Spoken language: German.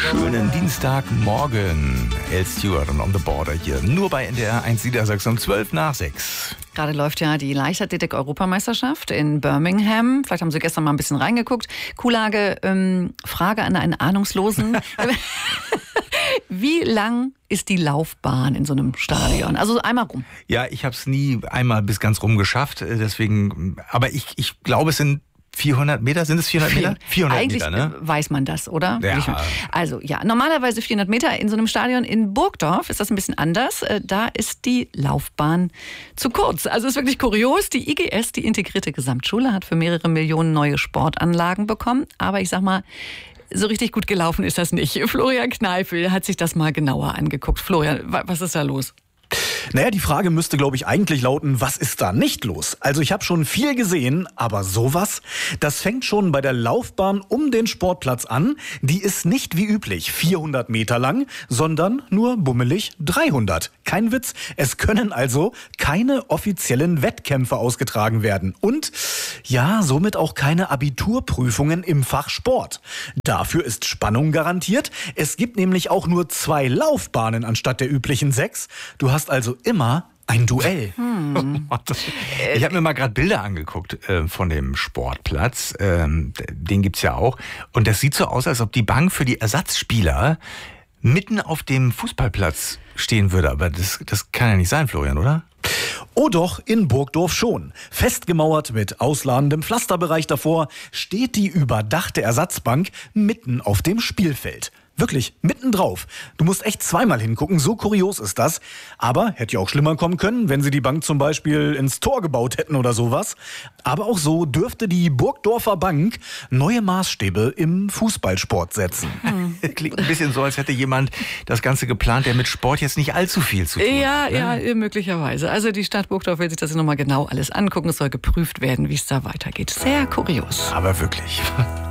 schönen Dienstagmorgen. El Stewart und On the Border hier. Nur bei NDR 1 Niedersachsen um 6:12. Gerade läuft ja die Leichtathletik-Europameisterschaft in Birmingham. Vielleicht haben Sie gestern mal ein bisschen reingeguckt. Kuhlage, Frage an einen Ahnungslosen. Wie lang ist die Laufbahn in so einem Stadion? Also einmal rum. Ja, ich habe es nie einmal bis ganz rum geschafft. Deswegen, aber ich glaube, es sind 400 Meter? Sind es 400 Meter? 400 Eigentlich Meter, ne? weiß man das, oder? Ja. Also ja, normalerweise 400 Meter in so einem Stadion. In Burgdorf ist das ein bisschen anders. Da ist die Laufbahn zu kurz. Also ist wirklich kurios. Die IGS, die Integrierte Gesamtschule, hat für mehrere Millionen neue Sportanlagen bekommen. Aber ich sag mal, so richtig gut gelaufen ist das nicht. Florian Kneifel hat sich das mal genauer angeguckt. Florian, was ist da los? Naja, die Frage müsste, glaube ich, eigentlich lauten, was ist da nicht los? Also ich habe schon viel gesehen, aber sowas, das fängt schon bei der Laufbahn um den Sportplatz an. Die ist nicht wie üblich 400 Meter lang, sondern nur bummelig 300. Kein Witz, es können also keine offiziellen Wettkämpfe ausgetragen werden. Und ja, somit auch keine Abiturprüfungen im Fach Sport. Dafür ist Spannung garantiert. Es gibt nämlich auch nur 2 Laufbahnen anstatt der üblichen 6. Du hast also immer ein Duell. Ich habe mir mal gerade Bilder angeguckt von dem Sportplatz. Den gibt's ja auch. Und das sieht so aus, als ob die Bank für die Ersatzspieler mitten auf dem Fußballplatz stehen würde. Aber das kann ja nicht sein, Florian, oder? Oh doch, in Burgdorf schon. Festgemauert mit ausladendem Pflasterbereich davor steht die überdachte Ersatzbank mitten auf dem Spielfeld. Wirklich, mittendrauf. Du musst echt zweimal hingucken, so kurios ist das. Aber hätte ja auch schlimmer kommen können, wenn sie die Bank zum Beispiel ins Tor gebaut hätten oder sowas. Aber auch so dürfte die Burgdorfer Bank neue Maßstäbe im Fußballsport setzen. Klingt ein bisschen so, als hätte jemand das Ganze geplant, der mit Sport jetzt nicht allzu viel zu tun hat. Ja, möglicherweise. Also die Stadt Burgdorf will sich das nochmal genau alles angucken. Es soll geprüft werden, wie es da weitergeht. Sehr kurios. Aber wirklich.